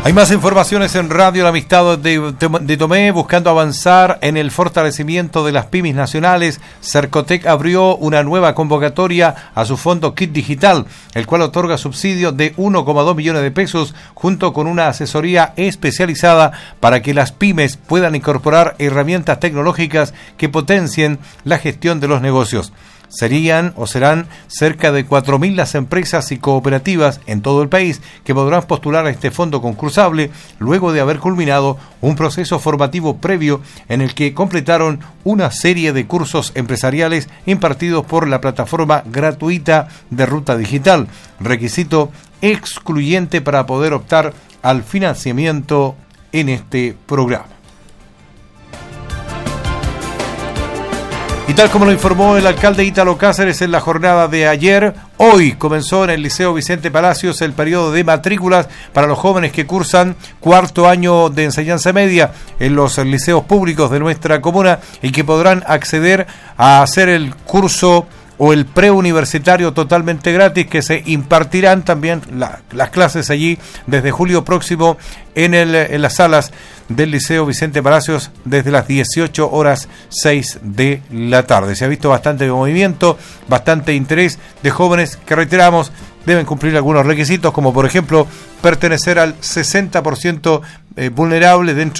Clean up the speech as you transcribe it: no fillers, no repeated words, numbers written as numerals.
Hay más informaciones en Radio La Amistad de Tomé. Buscando avanzar en el fortalecimiento de las pymes nacionales, Cercotec abrió una nueva convocatoria a su fondo Kit Digital, el cual otorga subsidio de 1,2 millones de pesos junto con una asesoría especializada para que las pymes puedan incorporar herramientas tecnológicas que potencien la gestión de los negocios. Serán cerca de 4.000 las empresas y cooperativas en todo el país que podrán postular a este fondo concursable luego de haber culminado un proceso formativo previo en el que completaron una serie de cursos empresariales impartidos por la plataforma gratuita de Ruta Digital, requisito excluyente para poder optar al financiamiento en este programa. Y tal como lo informó el alcalde Ítalo Cáceres en la jornada de ayer, hoy comenzó en el Liceo Vicente Palacios el periodo de matrículas para los jóvenes que cursan cuarto año de enseñanza media en los liceos públicos de nuestra comuna y que podrán acceder a hacer el curso o el preuniversitario totalmente gratis, que se impartirán también las clases allí desde julio próximo en las salas del Liceo Vicente Palacios desde las 18:06 de la tarde. Se ha visto bastante movimiento, bastante interés de jóvenes que, reiteramos, deben cumplir algunos requisitos, como por ejemplo pertenecer al 60% vulnerable dentro